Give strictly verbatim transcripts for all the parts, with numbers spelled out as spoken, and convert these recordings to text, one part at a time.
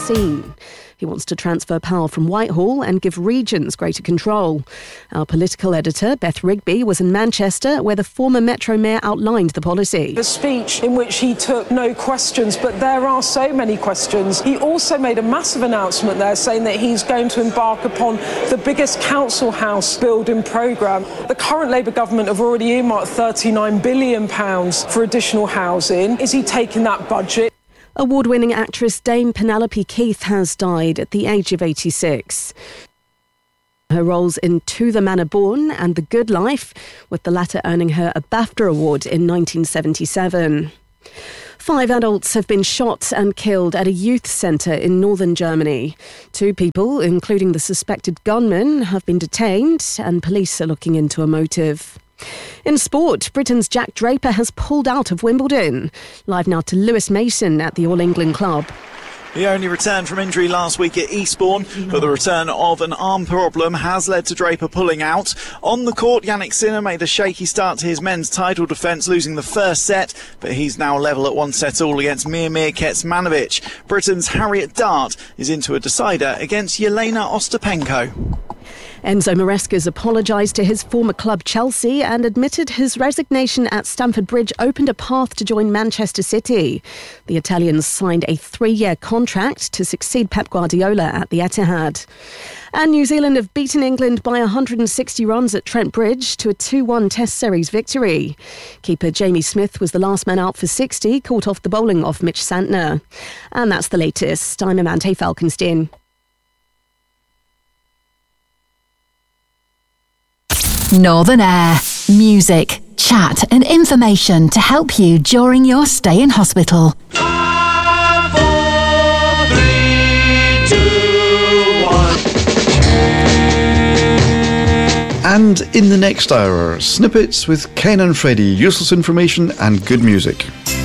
scene. He wants to transfer power from Whitehall and give regions greater control. Our political editor, Beth Rigby, was in Manchester, where the former Metro Mayor outlined the policy. A speech in which he took no questions, but there are so many questions. He also made a massive announcement there saying that he's going to embark upon the biggest council house building programme. The current Labour government have already earmarked thirty-nine billion pounds for additional housing. Is he taking that budget? Award-winning actress Dame Penelope Keith has died at the age of eighty-six. Her roles in To the Manor Born and The Good Life, with the latter earning her a BAFTA award in nineteen seventy-seven. Five adults have been shot and killed at a youth centre in northern Germany. Two people, including the suspected gunman, have been detained and police are looking into a motive. In sport, Britain's Jack Draper has pulled out of Wimbledon. Live now to Lewis Mason at the All England Club. He only returned from injury last week at Eastbourne, but the return of an arm problem has led to Draper pulling out. On the court, Yannick Sinner made a shaky start to his men's title defence, losing the first set, but he's now level at one set all against Miomir Kecmanovic. Britain's Harriet Dart is into a decider against Yelena Ostapenko. Enzo Maresca's apologised to his former club Chelsea and admitted his resignation at Stamford Bridge opened a path to join Manchester City. The Italians signed a three-year contract to succeed Pep Guardiola at the Etihad. And New Zealand have beaten England by one hundred sixty runs at Trent Bridge to a two one Test Series victory. Keeper Jamie Smith was the last man out for sixty, caught off the bowling off Mitch Santner. And that's the latest. I'm Amante Falkenstein. Northern Air. Music, chat and information to help you during your stay in hospital. Five, four, three, two, one. And in the next hour, snippets with Ken and Freddie, useless information and good music.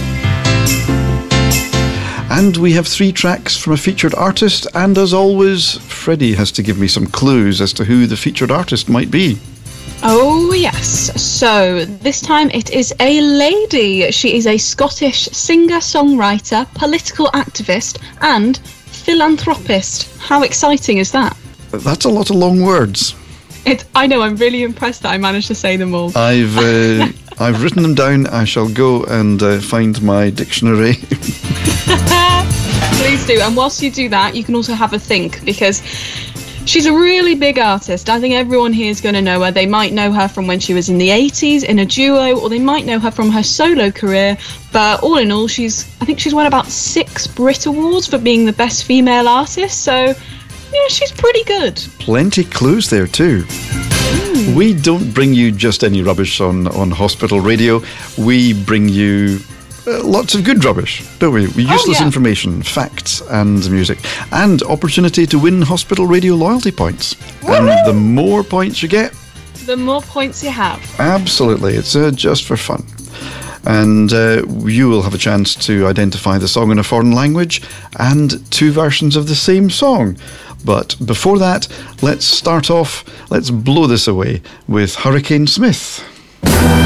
And we have three tracks from a featured artist, and as always, Freddie has to give me some clues as to who the featured artist might be. Oh yes, so this time it is a lady. She is a Scottish singer, songwriter, political activist and philanthropist. How exciting is that? That's a lot of long words. It, I know, I'm really impressed that I managed to say them all. I've uh, I've written them down. I shall go and uh, find my dictionary. Please do, and whilst you do that, you can also have a think, because she's a really big artist. I think everyone here is going to know her. They might know her from when she was in the eighties in a duo, or they might know her from her solo career. But all in all, she's I think she's won about six Brit Awards for being the best female artist. So, yeah, she's pretty good. Plenty clues there too. Mm. We don't bring you just any rubbish on, on hospital radio. We bring you Uh, lots of good rubbish, don't we? Useless oh, yeah. information, facts and music, and opportunity to win hospital radio loyalty points. Woo-hoo! And the more points you get, the more points you have. Absolutely, it's uh, just for fun. And uh, you will have a chance to identify the song in a foreign language and two versions of the same song. But before that, let's start off, let's blow this away with Hurricane Smith.